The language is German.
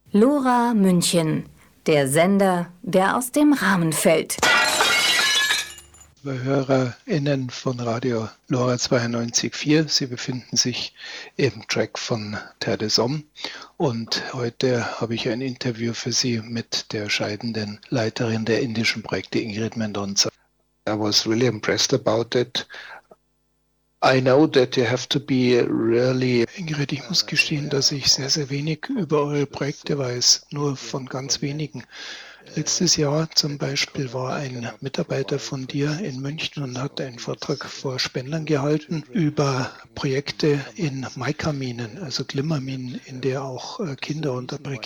Lora München, der Sender, der aus dem Rahmen fällt. HörerInnen von Radio Lora 92.4. Sie befinden sich im Track von Terre des Hommes und heute habe ich ein Interview für Sie mit der scheidenden Leiterin der indischen Projekte Ingrid Mendonca. I was really impressed about it. I know that you have to be really... Ingrid, ich muss gestehen, dass ich sehr, sehr wenig über eure Projekte weiß, nur von ganz wenigen. Letztes Jahr zum Beispiel war ein Mitarbeiter von dir in München und hat einen Vortrag vor Spendern gehalten über Projekte in Mica-Minen, also Glimmerminen, in der auch Kinder unterbringt.